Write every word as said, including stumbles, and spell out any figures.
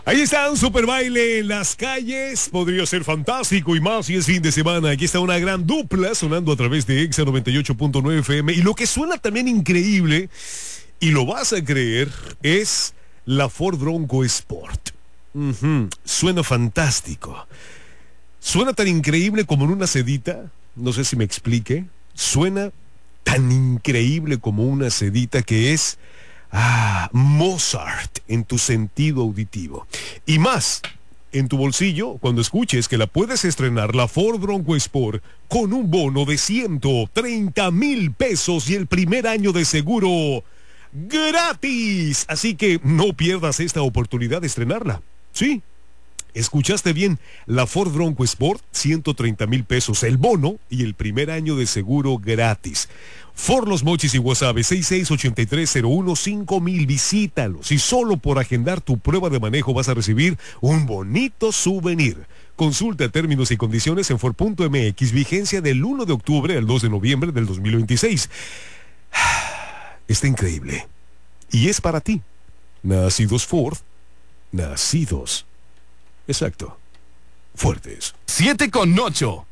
Ahí está un super baile en las calles, podría ser fantástico y más si es fin de semana. Aquí está una gran dupla sonando a través de Exa noventa y ocho punto nueve F M y lo que suena también increíble, y lo vas a creer, es la Ford Bronco Sport. Uh-huh. Suena fantástico. Suena tan increíble como en una sedita, no sé si me explique, suena tan increíble como una sedita que es... Ah, Mozart en tu sentido auditivo. Y más, en tu bolsillo, cuando escuches que la puedes estrenar la Ford Bronco Sport con un bono de ciento treinta mil pesos y el primer año de seguro gratis. Así que no pierdas esta oportunidad de estrenarla. Sí, escuchaste bien, la Ford Bronco Sport, ciento treinta mil pesos el bono y el primer año de seguro gratis. Ford Los Mochis y Guasave, seis seis ocho tres cero uno cinco mil, visítalos y solo por agendar tu prueba de manejo vas a recibir un bonito souvenir. Consulta términos y condiciones en Ford punto M X, vigencia del uno de octubre al dos de noviembre del dos mil veintiséis. Está increíble. Y es para ti. Nacidos Ford, nacidos. Exacto. Fuertes. siete con ocho.